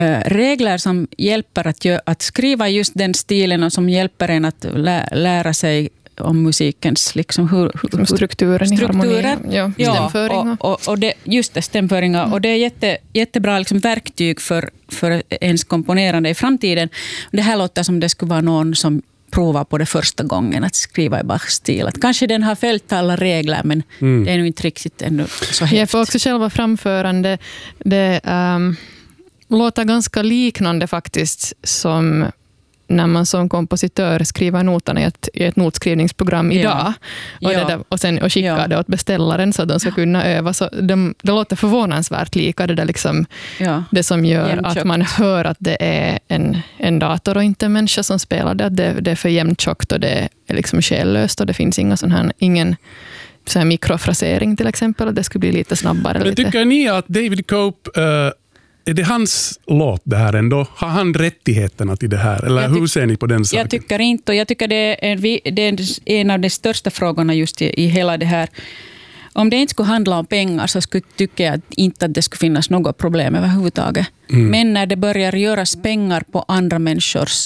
regler som hjälper att skriva just den stilen och som hjälper en att lära sig om musikens liksom strukturen i harmoni. Ja, stämföring. Och det, just det, stämföringar. Och det är jättebra liksom verktyg för ens komponerande i framtiden. Det här låter som det skulle vara någon som provar på det första gången att skriva i Bach-stil. Att kanske den har följt alla regler, men det är nog inte riktigt ännu så helt. Jag får också själva framförande. Det låter ganska liknande faktiskt som när man som kompositör skriver noterna i ett notskrivningsprogram idag och skickar det åt beställaren så att de ska kunna öva. Så det låter förvånansvärt lika det där liksom, det som gör jämntjockt. Att man hör att det är en dator och inte en människa som spelar det. Att det är för jämntjockt och det är liksom själlöst och det finns ingen så här mikrofrasering till exempel, och det skulle bli lite snabbare. Men tycker ni att David Cope är det hans låt det här ändå? Har han rättigheterna till det här? Eller hur ser ni på den saken? Jag tycker inte, och jag tycker det är en av de största frågorna just i hela det här. Om det inte skulle handla om pengar så tycker jag inte att det skulle finnas något problem överhuvudtaget. Men när det börjar göras pengar på andra människors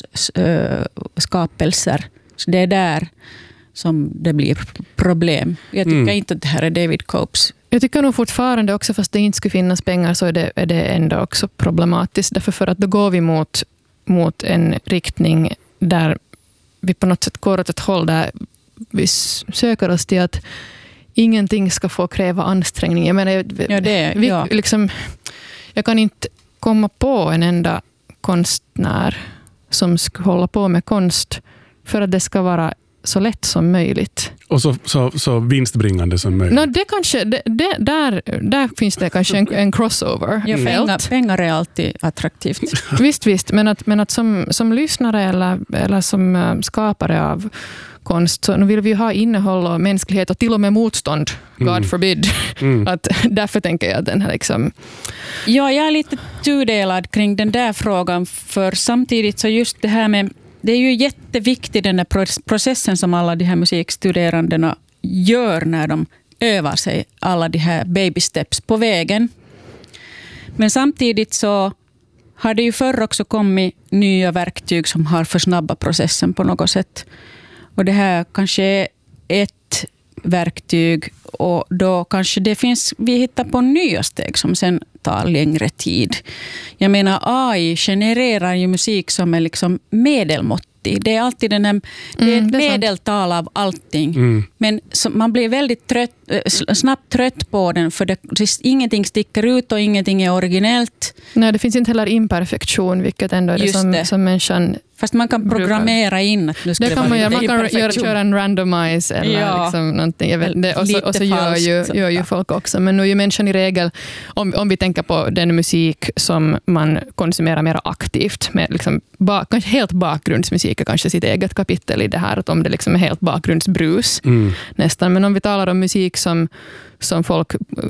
skapelser, så det är där som det blir problem. Jag tycker inte att det här är David Copes. Jag tycker nog fortfarande också, fast det inte skulle finnas pengar, så är det ändå också problematiskt. Därför för att då går vi mot en riktning där vi på något sätt går åt ett håll där vi söker oss till att ingenting ska få kräva ansträngning. Jag menar, liksom, jag kan inte komma på en enda konstnär som skulle hålla på med konst för att det ska vara så lätt som möjligt. Och så vinstbringande som möjligt. No, det kanske, där finns det kanske en crossover. Ja, pengar är alltid attraktivt. Visst. Men att som lyssnare eller som skapare av konst, så nu vill vi ha innehåll och mänsklighet och till och med motstånd. God forbid. Att därför tänker jag att den här liksom... Ja, jag är lite tudelad kring den där frågan, för samtidigt så just det här med... Det är ju jätteviktigt den här processen som alla de här musikstuderandena gör när de övar sig, alla de här baby steps på vägen. Men samtidigt så har det ju förr också kommit nya verktyg som har försnabbat processen på något sätt. Och det här kanske är ett verktyg, och då kanske vi hittar på nya steg som sen tar längre tid. Jag menar, AI genererar ju musik som är liksom medelmåttig. Det är alltid det är ett medeltal av allting. Men man blir väldigt snabbt trött på den, för ingenting sticker ut och ingenting är originellt. Nej, det finns inte heller imperfektion, vilket ändå är det som människan... Fast man kan programmera in att nu ska det vara man kan köra en randomize eller liksom någonting. Jag vet, och så gör ju folk också. Men nu är ju människan i regel, om vi tänker på den musik som man konsumerar mer aktivt, med liksom kanske helt bakgrundsmusik är kanske sitt eget kapitel i det här, att om det liksom är helt bakgrundsbrus nästan. Men om vi talar om musik som folk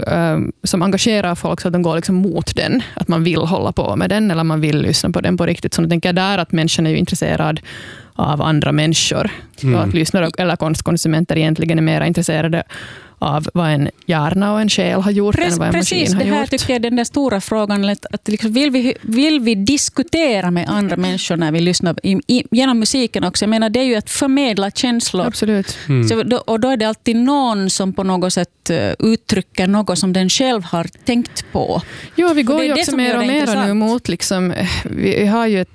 som engagerar folk så att de går liksom mot den, att man vill hålla på med den eller man vill lyssna på den på riktigt, så jag tänker där att människan är ju intresserad av andra människor, så att lyssnare eller konstkonsumenter egentligen är mer intresserade av vad en hjärna och en själ har gjort än vad en maskin har gjort. Precis, det här tycker jag är den där stora frågan, att liksom, vill vi diskutera med andra människor när vi lyssnar genom musiken också. Jag menar, det är ju att förmedla känslor. Absolut. Och då är det alltid någon som på något sätt uttrycker något som den själv har tänkt på. Jo, vi går ju också mer och mer nu mot liksom, vi har ju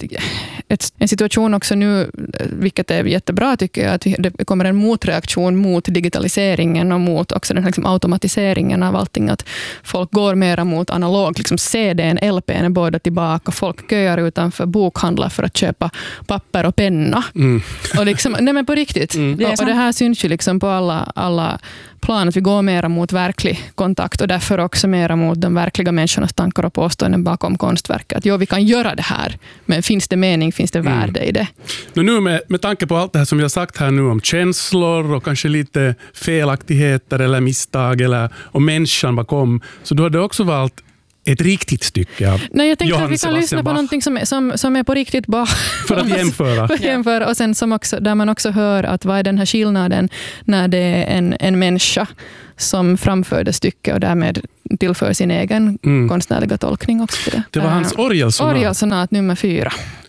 en situation också nu, vilket är jättebra tycker jag, att det kommer en motreaktion mot digitaliseringen och mot också den här liksom automatiseringen av allting, att folk går mera mot analog, liksom CD:n, LP:n är båda tillbaka, folk köar utanför bokhandlar för att köpa papper och penna. Och liksom, nej men på riktigt. Och det här syns ju liksom på alla plan, att vi går mera mot verklig kontakt och därför också mera mot de verkliga människornas tankar och påståenden bakom konstverket. Att vi kan göra det här, men finns det mening, finns det värde i det? Men nu med tanke på allt det här som vi har sagt här nu om känslor och kanske lite felaktigheter eller misstag och människan bakom, så då har det också valt ett riktigt stycke av Nej, jag tänkte Johann att vi kan Sebastian lyssna på Bach. någonting som är på riktigt Bach. För att jämföra. För att jämföra. Och sen som också, där man också hör att vad är den här skillnaden när det är en människa som framför det stycke och därmed tillför sin egen konstnärliga tolkning också till det. Det var hans orgelsonat. Orgelsonat nummer 4.